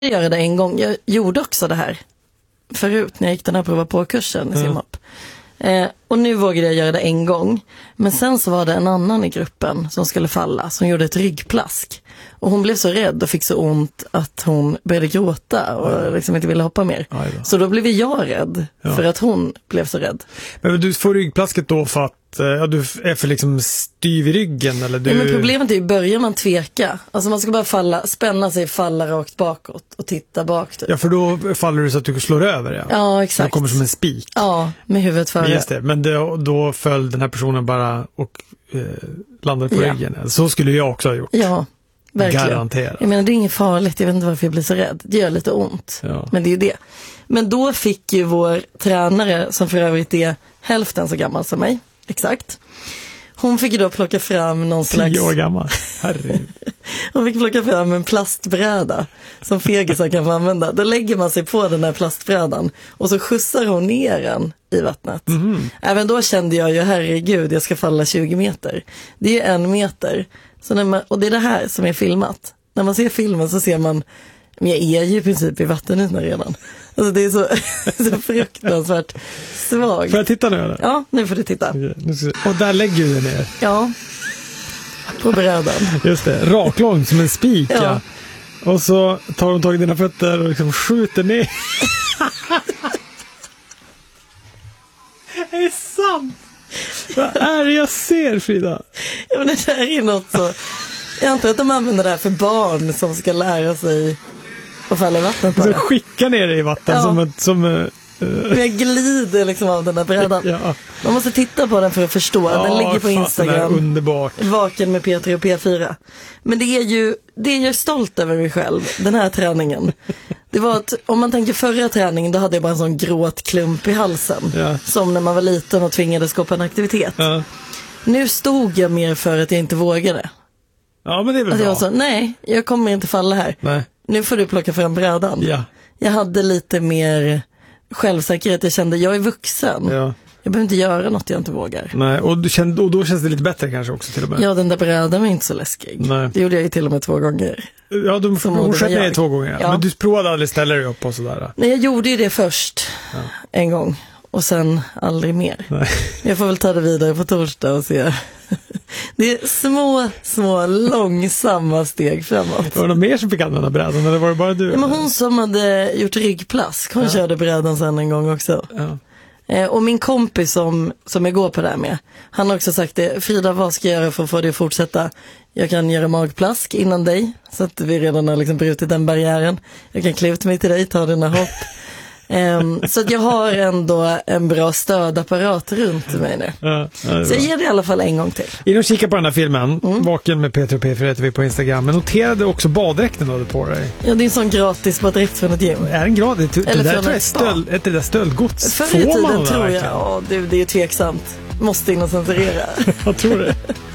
göra det en gång. Jag gjorde också det här förut när jag gick den här prova på kursen i simhopp. Och nu vågade jag göra det en gång. Men sen så var det en annan i gruppen som skulle falla, som gjorde ett ryggplask. Och hon blev så rädd och fick så ont att hon började gråta och liksom inte ville hoppa mer. Så då blev jag rädd för att hon blev så rädd. Men du får ryggplasket då för att du är för liksom styv i ryggen? Eller du... Ja, men problemet är ju, börjar man tveka. Alltså man ska bara spänna sig, falla rakt bakåt och titta bak. Typ. Ja, för då faller du så att du slår över. Ja, ja exakt. Det kommer som en spik. Ja, med huvudet före. Just det, men då föll den här personen bara och landade på ryggen. Så skulle jag också ha gjort. Ja, verkligen. Garanterat. Jag menar, det är inget farligt. Jag vet inte varför jag blir så rädd. Det gör lite ont. Ja. Men det är ju det. Men då fick ju vår tränare, som för övrigt är hälften så gammal som mig, exakt. Hon fick ju då plocka fram någon slags... 10 år gammal, herregud. Hon fick plocka fram en plastbräda som fegisar kan få använda. Då lägger man sig på den här plastbrädan och så skjutsar hon ner den i vattnet. Även då kände jag ju, herregud, jag ska falla 20 meter. Det är ju 1 meter. Så och det är det här som är filmat. När man ser filmen så ser man, men jag är ju i princip i vattenytan redan. Alltså det är så fruktansvärt svag. Får jag titta nu eller? Ja, nu får du titta. Och där lägger du den ner. Ja, på brädan. Just det, raklång som en spik. Ja. Ja. Och så tar hon tag i dina fötter och liksom skjuter ner. Det är sant. Vad är det jag ser, Frida? Ja, men det där är något så... Jag antar att de använder det här för barn som ska lära sig att falla i vattnet. Så skicka ner det i vatten som jag glider liksom av den där brädan. Ja. Man måste titta på den för att förstå. Den ligger på Instagram. Underbart. Vaken med P3 och P4. Men det är jag stolt över mig själv, den här träningen. Det var att, om man tänker förra träningen, då hade jag bara en sån gråtklump i halsen. Ja. Som när man var liten och tvingades gå på en aktivitet. Ja. Nu stod jag mer för att jag inte vågade. Ja, men det är väl att bra. jag sa, nej, jag kommer inte falla här. Nej. Nu får du plocka fram brädan. Ja. Jag hade lite mer självsäkerhet. Jag kände, jag är vuxen. Ja. Jag behöver inte göra något jag inte vågar. Nej, och då känns det lite bättre kanske också till och med. Ja, den där brädan var inte så läskig. Nej. Det gjorde jag ju till och med 2 gånger. Ja, du fortsatte med 2 gånger. Ja. Men du provade aldrig ställa dig upp och sådär. Nej, jag gjorde ju det först en gång. Och sen aldrig mer. Nej. Jag får väl ta det vidare på torsdag och se. Det är små, långsamma steg framåt. Var det någon mer som fick använda brädan eller var det bara du? Ja, men hon som hade gjort ryggplask, hon körde brädan sen en gång också. Ja. Och min kompis som jag går på det här med, han har också sagt det. Frida, vad ska jag göra för att få det att fortsätta? Jag kan göra magplask innan dig, så att vi redan har liksom brutit den barriären. Jag kan klä ut mig till dig, ta dina hopp. Så att jag har ändå en bra stödapparat runt mig nu. Så jag ger det i alla fall en gång till. In och kika på den här filmen. Vaken med P3 och P4 heter vi på Instagram. Men noterade också baddräkten du hade på dig. Ja, det är en sån gratis baddräkt från ett gym. Är en gratis? Eller det där är det där stöldgods. Förr i tiden tror jag. Ja, det är ju tveksamt. Måste in och censurera. Jag tror det.